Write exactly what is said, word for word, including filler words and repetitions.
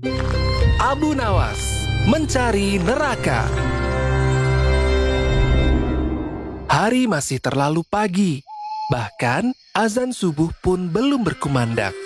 Abu Nawas mencari neraka. Hari masih terlalu pagi, bahkan azan subuh pun belum berkumandang.